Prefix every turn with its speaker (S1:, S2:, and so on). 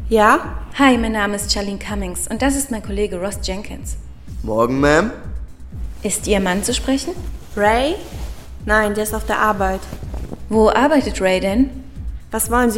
S1: Ja?
S2: Hi, mein Name ist Charlene Cummings und das ist mein Kollege Ross Jenkins.
S3: Morgen, Ma'am.
S2: Ist Ihr Mann zu sprechen?
S1: Ray? Nein, der ist auf der Arbeit.
S2: Wo arbeitet Ray denn?
S1: Was wollen Sie